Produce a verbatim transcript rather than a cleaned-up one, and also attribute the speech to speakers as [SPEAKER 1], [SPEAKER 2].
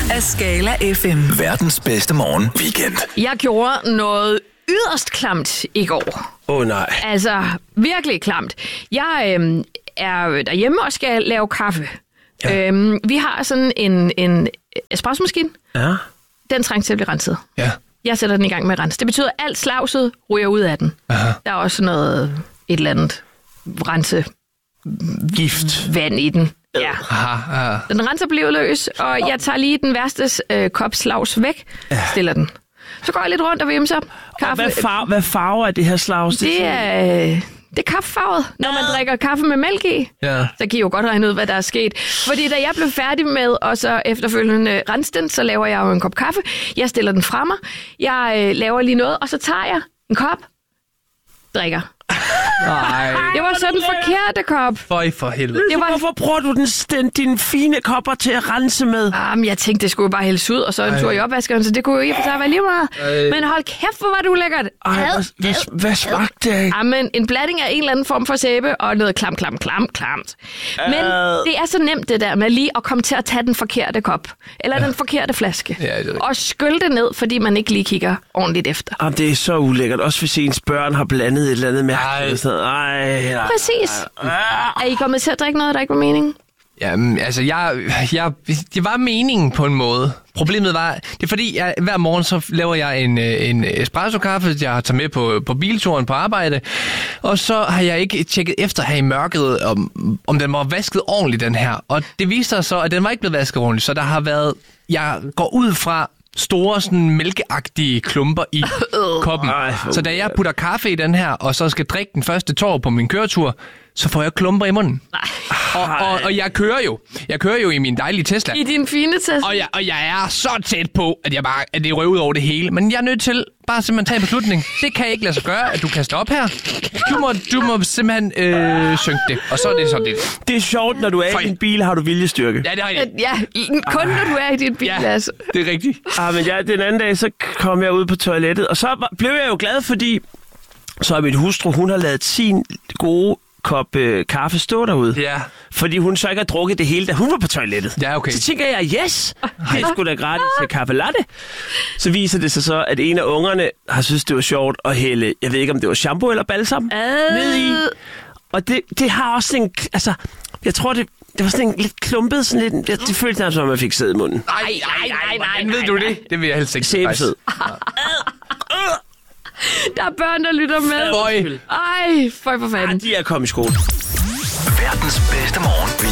[SPEAKER 1] af Skala F M.
[SPEAKER 2] Verdens bedste morgen weekend.
[SPEAKER 3] Jeg gjorde noget yderst klamt i går.
[SPEAKER 4] Åh oh, nej.
[SPEAKER 3] Altså, virkelig klamt. Jeg øh, er derhjemme og skal lave kaffe. Ja. Øhm, vi har sådan en, en espressomaskine.
[SPEAKER 4] Ja.
[SPEAKER 3] Den trænger til at blive renset.
[SPEAKER 4] Ja.
[SPEAKER 3] Jeg sætter den i gang med at rense. Det betyder, at alt slavset ryger ud af den.
[SPEAKER 4] Aha.
[SPEAKER 3] Der er også noget, et eller andet rense
[SPEAKER 4] Gift.
[SPEAKER 3] vand i den. Ja.
[SPEAKER 4] Aha, aha.
[SPEAKER 3] Den renser bliver løs, og jeg tager lige den værste øh, kop slavs væk, stiller den. Så går jeg lidt rundt og vimser. Kaffe.
[SPEAKER 4] Hvad, far, hvad farve er det her slavs?
[SPEAKER 3] Det er, det er kaffefarvet, når man drikker kaffe med mælk i.
[SPEAKER 4] Ja.
[SPEAKER 3] Så kan I jo godt regne ud, hvad der er sket. Fordi da jeg blev færdig med, og så efterfølgende rense den, så laver jeg jo en kop kaffe. Jeg stiller den fra mig. Jeg øh, laver lige noget, og så tager jeg en kop, drikker.
[SPEAKER 4] Nej.
[SPEAKER 3] Det var så den forkerte kop.
[SPEAKER 4] Føj for helvede.
[SPEAKER 3] Det var...
[SPEAKER 4] Hvorfor bruger du den, den, dine fine kopper til at rense med?
[SPEAKER 3] Jamen, jeg tænkte, det skulle bare hældes ud, og så en tur i opvaskeren, så det kunne jo ikke for sig være lige meget. Men hold kæft, hvor var det ulækkert.
[SPEAKER 4] Ej, hvad, hvad, hvad smagte det?
[SPEAKER 3] Jamen, en blanding af en eller anden form for sæbe, og noget klam, klam, klam, klamt. Men det er så nemt det der med lige at komme til at tage den forkerte kop, eller ja. den forkerte flaske,
[SPEAKER 4] ja, det
[SPEAKER 3] og skylle det ned, fordi man ikke lige kigger ordentligt efter.
[SPEAKER 4] Jamen, det er så ulækkert. Også hvis ens børn har blandet et eller andet mærkeligt. Ej, nej.
[SPEAKER 3] Præcis. Er I kommet til at drikke noget, der ikke var meningen?
[SPEAKER 5] Jamen, altså, jeg, jeg, det var meningen på en måde. Problemet var, det er fordi, jeg, hver morgen så laver jeg en, en espresso-kaffe, jeg tager med på, på bilturen på arbejde, og så har jeg ikke tjekket efter her i mørket, om, om den var vasket ordentligt, den her. Og det viste sig så, at den var ikke blevet vasket ordentligt, så der har været, jeg går ud fra, store, sådan mælkeagtige klumper i koppen. Så da jeg putter kaffe i den her, og så skal drikke den første tår på min køretur, så får jeg klumper i munden. Og, og, og jeg kører jo. Jeg kører jo i min dejlige Tesla.
[SPEAKER 3] I din fine Tesla?
[SPEAKER 5] Og jeg, og jeg er så tæt på, at, jeg bare, at det røver ud over det hele. Men jeg er nødt til bare simpelthen tage en beslutning. Det kan ikke lade sig gøre, at du kaster op her. Du må, du må simpelthen øh, synke det. Og så er det så det.
[SPEAKER 4] Det er sjovt, når du er Føj. i din bil, har du viljestyrke.
[SPEAKER 5] Ja, det har jeg.
[SPEAKER 3] Ja, kun når du er i din bil,
[SPEAKER 5] ja,
[SPEAKER 3] altså.
[SPEAKER 5] det er rigtigt.
[SPEAKER 4] Ah, men jeg, den anden dag, så kom jeg ud på toilettet, og så blev jeg jo glad, fordi så er min hustru, hun har lavet sin gode kop øh, kaffe stå derude.
[SPEAKER 5] Ja.
[SPEAKER 4] Fordi hun så ikke har drukket det hele, da hun var på toilettet.
[SPEAKER 5] Ja, okay.
[SPEAKER 4] Så tænker jeg, yes, det er sgu da gratis til kaffe latte. Så viser det sig så, at en af ungerne har synes det var sjovt at hælde, jeg ved ikke, om det var shampoo eller balsam,
[SPEAKER 3] øh.
[SPEAKER 4] ned i. Og det, det har også en, altså, jeg tror, det, det var sådan en lidt klumpet, sådan lidt, det, det føltes nærmest, som man fik sæd i munden.
[SPEAKER 5] Nej, nej, nej, nej, nej. Ved du det? Det vil jeg helst ikke.
[SPEAKER 4] Sæbesæd.
[SPEAKER 3] Der er børn, der lytter med.
[SPEAKER 5] Føj.
[SPEAKER 3] Ej, føj for fanden.
[SPEAKER 4] De er kommet i skole.
[SPEAKER 2] Verdens bedste morgen